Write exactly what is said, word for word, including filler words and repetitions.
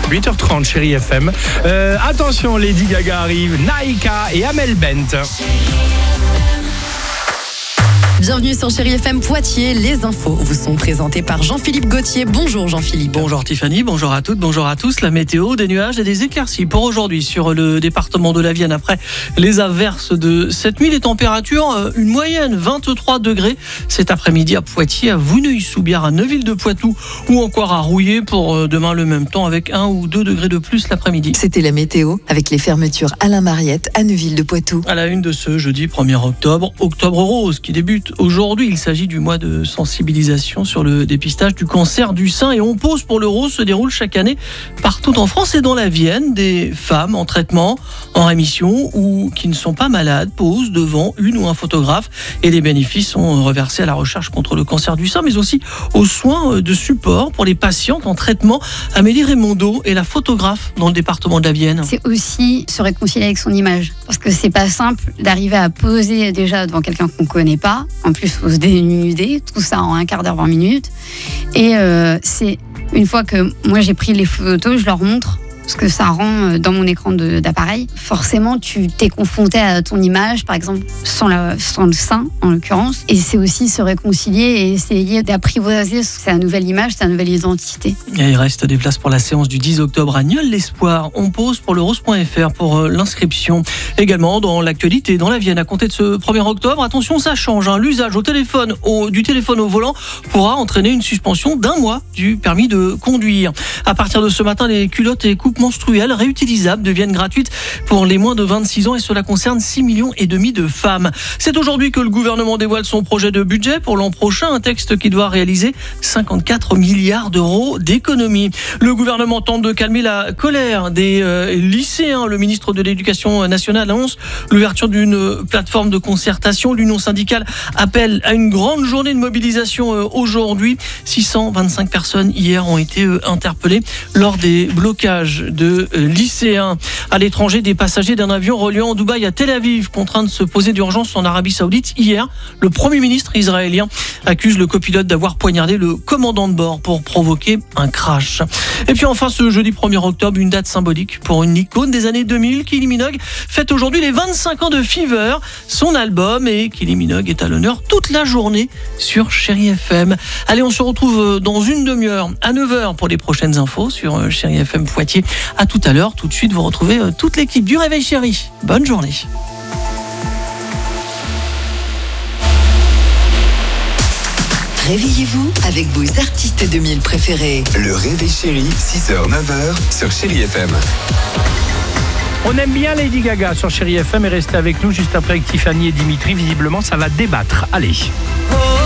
huit heures trente, Chérie F M. Euh, attention, Lady Gaga arrive, Naïka et Amel Bent. Bienvenue sur Chérie F M Poitiers. Les infos vous sont présentées par Jean-Philippe Gauthier. Bonjour Jean-Philippe. Bonjour Tiffany, bonjour à toutes, bonjour à tous. La météo, des nuages et des éclaircies pour aujourd'hui sur le département de la Vienne. Après les averses de cette nuit, les températures, une moyenne vingt-trois degrés cet après-midi à Poitiers, à Vouneuil-sous-Biard, à Neuville-de-Poitou ou encore à Rouillé pour demain le même temps avec un ou deux degrés de plus l'après-midi. C'était la météo avec les fermetures Alain Mariette à Neuville-de-Poitou. À la une de ce jeudi premier octobre, Octobre Rose qui débute aujourd'hui. Il s'agit du mois de sensibilisation sur le dépistage du cancer du sein et On pose pour le rose se déroule chaque année partout en France et dans la Vienne. Des femmes en traitement, en rémission ou qui ne sont pas malades posent devant une ou un photographe et les bénéfices sont reversés à la recherche contre le cancer du sein mais aussi aux soins de support pour les patientes en traitement. Amélie Raymondeau est la photographe dans le département de la Vienne. C'est aussi se réconcilier avec son image parce que c'est pas simple d'arriver à poser déjà devant quelqu'un qu'on connaît pas. En plus, il faut se dénuder, tout ça en un quart d'heure, vingt minutes. Et euh, c'est une fois que moi j'ai pris les photos, je leur montre ce que ça rend dans mon écran de, d'appareil. Forcément, tu t'es confronté à ton image, par exemple, sans, la, sans le sein, en l'occurrence. Et c'est aussi se réconcilier et essayer d'apprivoiser sa nouvelle image, sa nouvelle identité. Et il reste des places pour la séance du dix octobre à Nieul-l'Espoir. On pose pour le rose point f r pour l'inscription. Également, dans l'actualité, dans la Vienne, à compter de ce premier octobre, attention, ça change. Hein. L'usage au téléphone, au, du téléphone au volant pourra entraîner une suspension d'un mois du permis de conduire. À partir de ce matin, les culottes et coupes menstruelles réutilisables deviennent gratuites pour les moins de vingt-six ans et cela concerne six millions et demi de femmes. C'est aujourd'hui que le gouvernement dévoile son projet de budget pour l'an prochain, un texte qui doit réaliser cinquante-quatre milliards d'euros d'économies. Le gouvernement tente de calmer la colère des euh, lycéens. Le ministre de l'Éducation nationale annonce l'ouverture d'une plateforme de concertation. L'Union syndicale appelle à une grande journée de mobilisation euh, aujourd'hui. six cent vingt-cinq personnes hier ont été euh, interpellées lors des blocages de lycéens. À l'étranger, des passagers d'un avion reliant Dubaï à Tel Aviv contraints de se poser d'urgence en Arabie Saoudite. Hier, le Premier ministre israélien accuse le copilote d'avoir poignardé le commandant de bord pour provoquer un crash. Et puis enfin, ce jeudi premier octobre, une date symbolique pour une icône des années deux mille. Kylie Minogue fête aujourd'hui les vingt-cinq ans de Fever, son album, et Kylie Minogue est à l'honneur toute la journée sur Chérie F M. Allez, on se retrouve dans une demi-heure à neuf heures pour les prochaines infos sur Chérie F M Poitiers. À tout à l'heure, tout de suite, vous retrouvez toute l'équipe du Réveil Chérie. Bonne journée. Réveillez-vous avec vos artistes deux mille préférés. Le Réveil Chérie, six heures neuf heures sur Chérie F M. On aime bien Lady Gaga sur Chérie F M et restez avec nous juste après avec Tiffany et Dimitri. Visiblement, ça va débattre. Allez.